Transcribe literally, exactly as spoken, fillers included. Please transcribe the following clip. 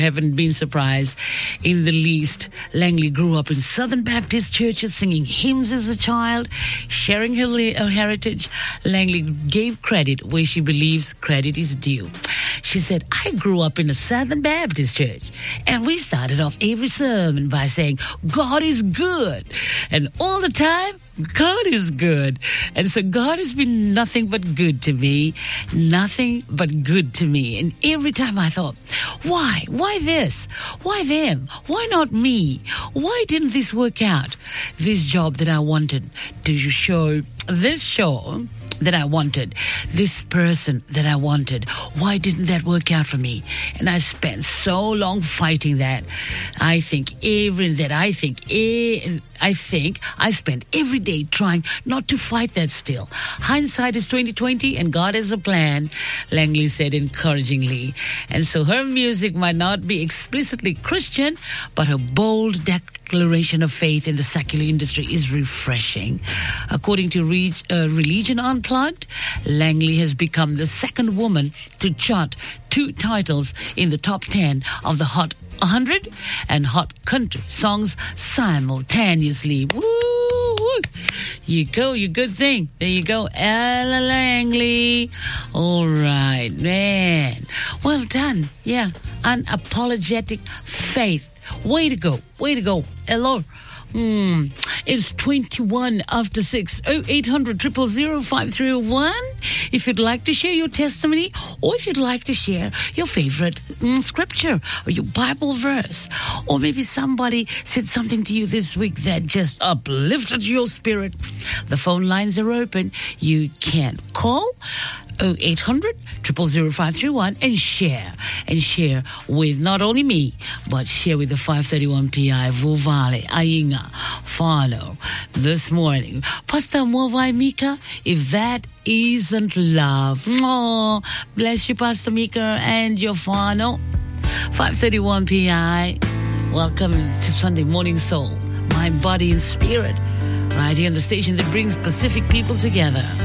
Haven't been surprised in the least. Langley grew up in Southern Baptist churches, singing hymns as a child, sharing her, li- her heritage. Langley gave credit where she believes credit is due. She said, I grew up in a Southern Baptist church, and we started off every sermon by saying, God is good. And all the time, God is good. And so God has been nothing but good to me, nothing but good to me. And every time I thought, why? Why this? Why them? Why not me? Why didn't this work out? This job that I wanted to show, this show that I wanted, this person that I wanted, why didn't that work out for me? And I spent so long fighting that. I think every, that I think, I think I spent every day trying not to fight that still. Hindsight is twenty twenty and God has a plan, Langley said encouragingly. And so her music might not be explicitly Christian, but her bold declaration of faith in the secular industry is refreshing. According to Re- uh, Religion Unplugged, Langley has become the second woman to chart two titles in the top ten of the Hot one hundred and Hot Country songs simultaneously. Woo! You go, you good thing. There you go, Ella Langley. All right, man. Well done. Yeah, unapologetic faith. Way to go. Way to go. Hello. Hmm. It's twenty-one after six. oh eight hundred, zero zero zero, five three one. If you'd like to share your testimony, or if you'd like to share your favorite mm, scripture or your Bible verse, or maybe somebody said something to you this week that just uplifted your spirit, the phone lines are open. You can call oh eight hundred, zero zero zero, five three one and share. And share with not only me, but share with the five thirty-one P I Vuvale, Ainga, Fano this morning. Pastor Mwavai Mika, if that isn't love. Oh, bless you, Pastor Mika, and your Fano. five thirty-one P I. Welcome to Sunday Morning Soul, Mind, Body, and Spirit, right here on the station that brings Pacific people together.